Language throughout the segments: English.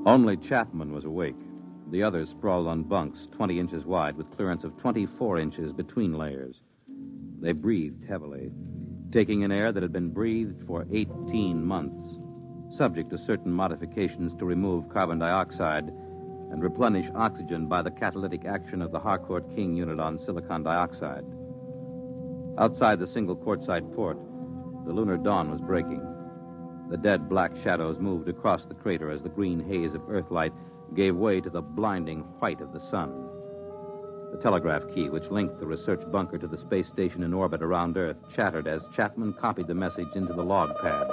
Only Chapman was awake. The others sprawled on bunks 20 inches wide with clearance of 24 inches between layers. They breathed heavily, taking in air that had been breathed for 18 months, subject to certain modifications to remove carbon dioxide and replenish oxygen by the catalytic action of the Harcourt King unit on silicon dioxide. Outside the single quartzite port, the lunar dawn was breaking. The dead black shadows moved across the crater as the green haze of Earthlight gave way to the blinding white of the sun. The telegraph key, which linked the research bunker to the space station in orbit around Earth, chattered as Chapman copied the message into the log pad.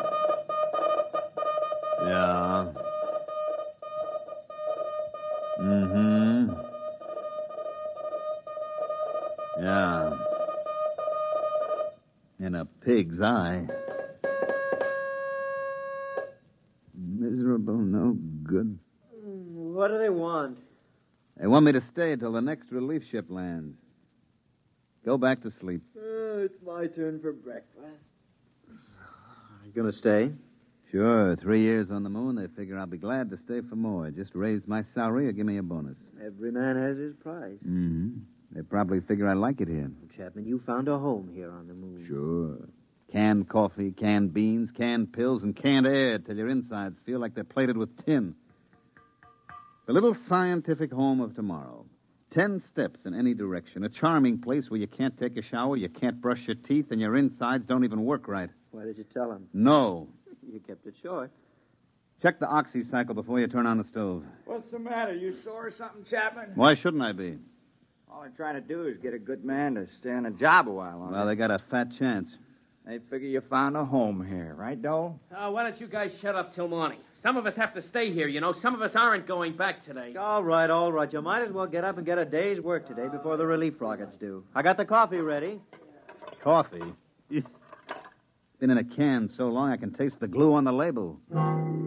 Yeah. Mm-hmm. Yeah. In a pig's eye. Miserable, no good. What do they want? They want me to stay till the next relief ship lands. Go back to sleep. It's my turn for breakfast. You gonna stay? Sure, 3 years on the moon, they figure I'll be glad to stay for more. Just raise my salary or give me a bonus. Every man has his price. Mm-hmm. They probably figure I like it here. Chapman, you found a home here on the moon. Sure. Canned coffee, canned beans, canned pills, and canned air till your insides feel like they're plated with tin. The little scientific home of tomorrow. 10 steps in any direction. A charming place where you can't take a shower, you can't brush your teeth, and your insides don't even work right. Why did you tell him? No. You kept it short. Check the oxy cycle before you turn on the stove. What's the matter? You sore or something, Chapman? Why shouldn't I be? All I'm trying to do is get a good man to stay on a job a while longer. Well, they got a fat chance. They figure you found a home here, right, Dole? Why don't you guys shut up till morning? Some of us have to stay here, you know. Some of us aren't going back today. All right. You might as well get up and get a day's work today before the relief rockets do. I got the coffee ready. Coffee? Been in a can so long I can taste the glue on the label.